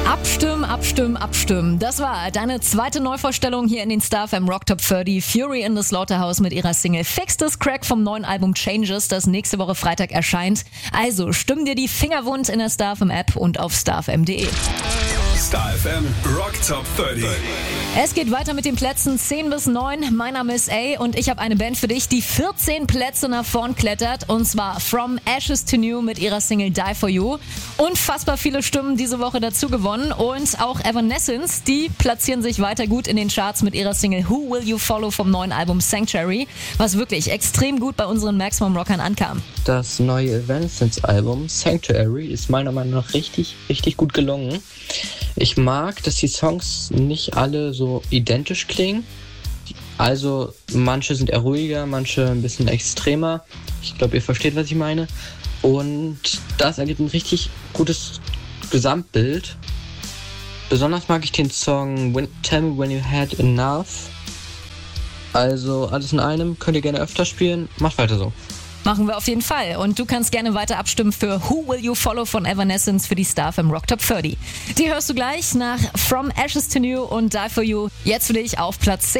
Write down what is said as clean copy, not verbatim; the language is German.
Abstimmen, abstimmen, abstimmen. Das war deine zweite Neuvorstellung hier in den Star FM Rock Top 30. Fury in the Slaughterhouse mit ihrer Single Fix This Crack vom neuen Album Changes, das nächste Woche Freitag erscheint. Also stimm dir die Finger wund in der Star FM App und auf starfm.de. Star FM Rock Top 30. Es geht weiter mit den Plätzen 10 bis 9. Mein Name ist A und ich habe eine Band für dich, die 14 Plätze nach vorn klettert. Und zwar From Ashes to New mit ihrer Single Die For You. Unfassbar viele Stimmen diese Woche dazu gewonnen. Und auch Evanescence, die platzieren sich weiter gut in den Charts mit ihrer Single Who Will You Follow vom neuen Album Sanctuary, was wirklich extrem gut bei unseren Maximum Rockern ankam. Das neue Evanescence-Album Sanctuary ist meiner Meinung nach richtig gut gelungen. Ich mag, dass die Songs nicht alle so identisch klingen. Also manche sind eher ruhiger, manche ein bisschen extremer. Ich glaube, ihr versteht, was ich meine. Und das ergibt ein richtig gutes Gesamtbild. Besonders mag ich den Song Tell Me When You Had Enough. Also alles in einem, könnt ihr gerne öfter spielen. Macht weiter so. Machen wir auf jeden Fall. Und du kannst gerne weiter abstimmen für Who Will You Follow von Evanescence für die Star FM Rock Top 30. Die hörst du gleich nach From Ashes to New und Die For You. Jetzt für dich auf Platz 10.